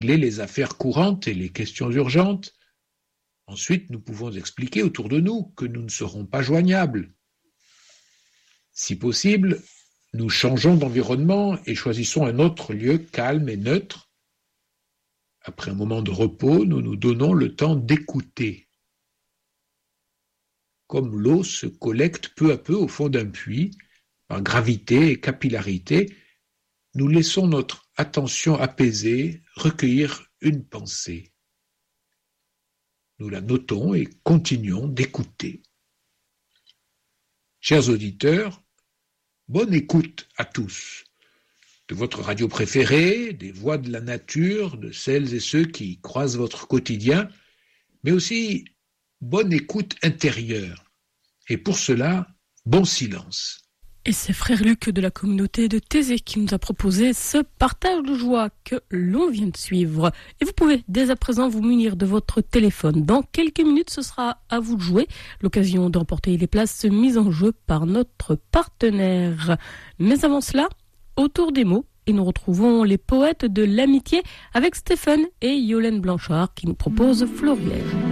régler les affaires courantes et les questions urgentes. Ensuite, nous pouvons expliquer autour de nous que nous ne serons pas joignables. Si possible, nous changeons d'environnement et choisissons un autre lieu calme et neutre. Après un moment de repos, nous nous donnons le temps d'écouter. Comme l'eau se collecte peu à peu au fond d'un puits, par gravité et capillarité, nous laissons notre attention apaisée recueillir une pensée. Nous la notons et continuons d'écouter. Chers auditeurs, bonne écoute à tous. De votre radio préférée, des voix de la nature, de celles et ceux qui croisent votre quotidien, mais aussi bonne écoute intérieure. Et pour cela, bon silence. Et c'est Frère Luc de la communauté de Thésée qui nous a proposé ce partage de joie que l'on vient de suivre. Et vous pouvez dès à présent vous munir de votre téléphone. Dans quelques minutes, ce sera à vous de jouer. L'occasion d'emporter les places mises en jeu par notre partenaire. Mais avant cela, autour des mots, et nous retrouvons les poètes de l'amitié avec Stéphane et Yolène Blanchard qui nous proposent Florilège.